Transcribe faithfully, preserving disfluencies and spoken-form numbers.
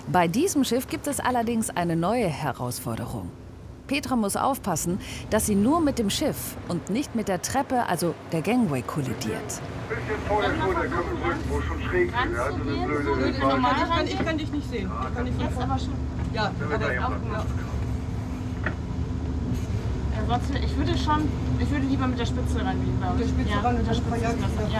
Bei diesem Schiff gibt es allerdings eine neue Herausforderung. Petra muss aufpassen, dass sie nur mit dem Schiff und nicht mit der Treppe, also der Gangway, kollidiert. Ein bisschen vorher vor der Köpfe drücken, wo schon schräg ist. Ja, das ist blöde. Ich kann, ich kann dich nicht sehen. Ich kann dich jetzt aber schon. Ja, aber auch, ja. Ich würde schon, ich würde lieber mit der Spitze rangehen, glaube ich. Mit der Spitze ja, ran, mit der Spitze. ja, Ja.